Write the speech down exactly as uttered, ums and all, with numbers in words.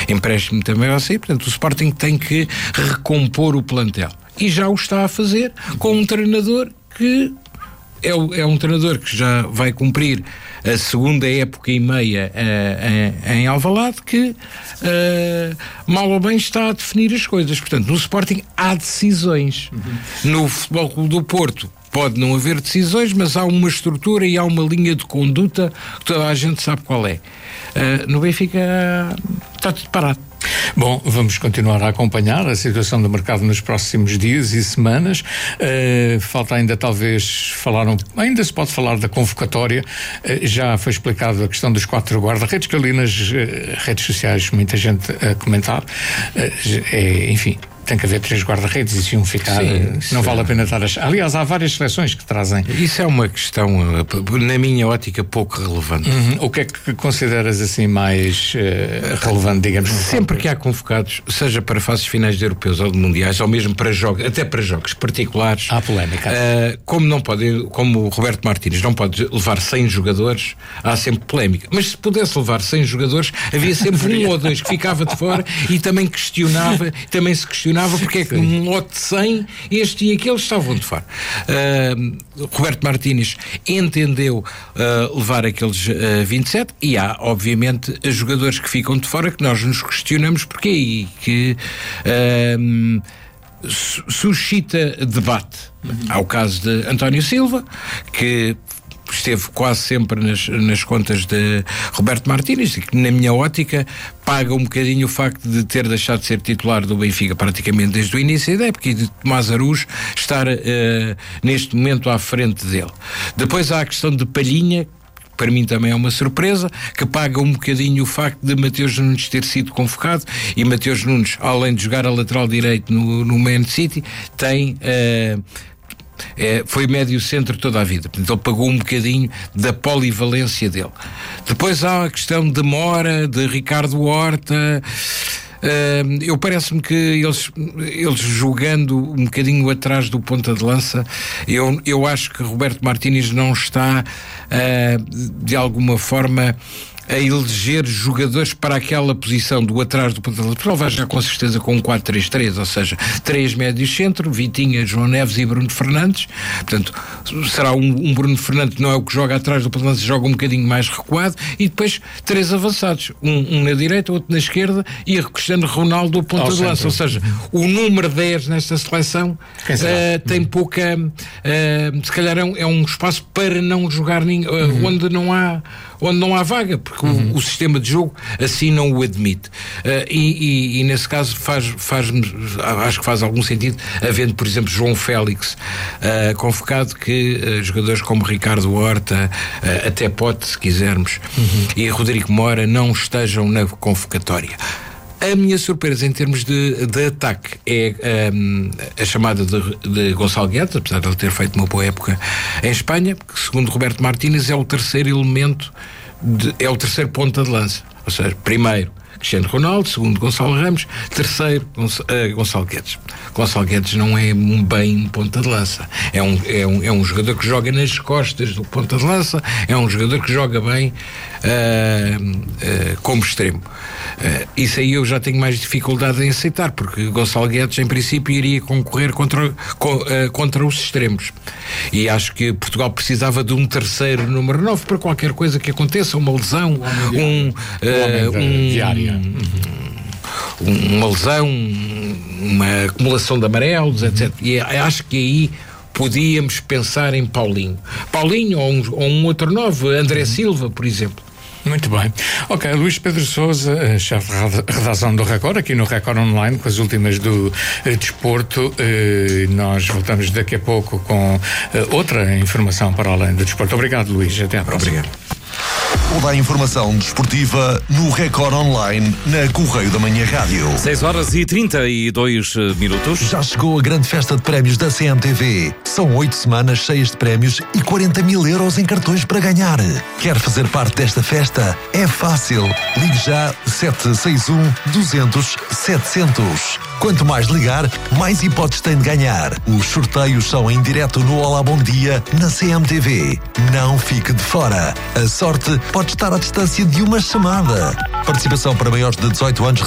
empréstimo também vai sair, portanto o Sporting tem que recompor o plantel. E já o está a fazer com um treinador que é, é um treinador que já vai cumprir a segunda época e meia uh, em, em Alvalade, que uh, mal ou bem está a definir as coisas. Portanto, no Sporting há decisões. Uhum. No Futebol Clube do Porto pode não haver decisões, mas há uma estrutura e há uma linha de conduta que toda a gente sabe qual é. Uh, no Benfica está tudo parado. Bom, vamos continuar a acompanhar a situação do mercado nos próximos dias e semanas. Uh, falta ainda talvez falar, um, ainda se pode falar da convocatória. Uh, já foi explicado a questão dos quatro guarda-redes, que ali nas uh, redes sociais muita gente a comentar. Uh, é, enfim, tem que haver três guarda-redes e se um ficar, sim, não vale a pena estar a... Aliás, há várias seleções que trazem. Isso é uma questão, na minha ótica, pouco relevante. Uhum. O que é que consideras assim mais uh, relevante, digamos? Sempre que há convocados, seja para fases finais de europeus ou de mundiais, ou mesmo para jogos, até para jogos particulares, há polémica. Uh, como não pode, como o Roberto Martínez não pode levar cem jogadores, há sempre polémica. Mas se pudesse levar cem jogadores, havia sempre um ou dois que ficava de fora e também questionava, também se questionava porque é que num lote de cem este e aquele estavam de fora. Uh, Roberto Martínez entendeu uh, levar aqueles uh, vinte e sete e há, obviamente, jogadores que ficam de fora que nós nos questionamos porque e que uh, suscita debate. Uhum. Há o caso de António Silva, que esteve quase sempre nas, nas contas de Roberto Martínez e que, na minha ótica, paga um bocadinho o facto de ter deixado de ser titular do Benfica praticamente desde o início da época e de Tomás Araújo estar uh, neste momento à frente dele. Depois há a questão de Palhinha, para mim também é uma surpresa, que paga um bocadinho o facto de Mateus Nunes ter sido convocado, e Mateus Nunes, além de jogar a lateral direito no, no Man City, tem... Uh, É, foi médio centro toda a vida, portanto ele pagou um bocadinho da polivalência dele. Depois há a questão de Mora, de Ricardo Horta. Uh, eu parece-me que eles, eles jogando um bocadinho atrás do ponta de lança, eu, eu acho que Roberto Martínez não está uh, de alguma forma a eleger jogadores para aquela posição do atrás do ponta de lança, porque ele vai já com certeza com um quatro três três, ou seja, três médios centro, Vitinha, João Neves e Bruno Fernandes. Portanto, será um, um Bruno Fernandes, não é o que joga atrás do ponta de lança, joga um bocadinho mais recuado, e depois três avançados, um, um na direita, outro na esquerda, e o Cristiano Ronaldo do ponta de lança. Ou seja, o número dez nesta seleção uh, tem pouca uh, se calhar é um, é um espaço para não jogar ninguém, uh, uhum. onde não há onde não há vaga, porque uhum. o, o sistema de jogo assim não o admite. Uh, e, e, e nesse caso faz, faz, acho que faz algum sentido, havendo, por exemplo, João Félix uh, convocado, que uh, jogadores como Ricardo Horta, uh, até Pote, se quisermos, uhum. e Rodrigo Mora não estejam na convocatória. A minha surpresa em termos de, de ataque é um, a chamada de, de Gonçalo Guedes, apesar de ele ter feito uma boa época em Espanha, que segundo Roberto Martínez é o terceiro elemento, de, é o terceiro ponta de lança. Ou seja, primeiro Cristiano Ronaldo, segundo Gonçalo Ramos, terceiro Gonçalo, uh, Gonçalo Guedes. Gonçalo Guedes não é bem um ponta de lança, é um, é, um, é um jogador que joga nas costas do ponta de lança, é um jogador que joga bem uh, uh, como extremo. Uh, isso aí eu já tenho mais dificuldade em aceitar, porque Gonçalo Guedes em princípio iria concorrer contra, co, uh, contra os extremos, e acho que Portugal precisava de um terceiro número nove para qualquer coisa que aconteça, uma lesão, um, uh, um diária, um, uma lesão, uma acumulação de amarelos, etcétera. E acho que aí podíamos pensar em Paulinho Paulinho ou um, ou um outro novo, André Silva, por exemplo. Muito bem. Ok, Luís Pedro Sousa, chefe de redação do Record, aqui no Record Online, com as últimas do eh, desporto. Eh, nós voltamos daqui a pouco com eh, outra informação para além do desporto. Obrigado, Luís. Até à próxima. Obrigado. Toda a informação desportiva no Record Online, na Correio da Manhã Rádio. seis horas e trinta e dois minutos. Já chegou a grande festa de prémios da C M T V. São oito semanas cheias de prémios e quarenta mil euros em cartões para ganhar. Quer fazer parte desta festa? É fácil. Ligue já sete seis um, duzentos, setecentos. Quanto mais ligar, mais hipóteses tem de ganhar. Os sorteios são em direto no Olá Bom Dia, na C M T V. Não fique de fora. A sorte pode estar à distância de uma chamada. Participação para maiores de dezoito anos.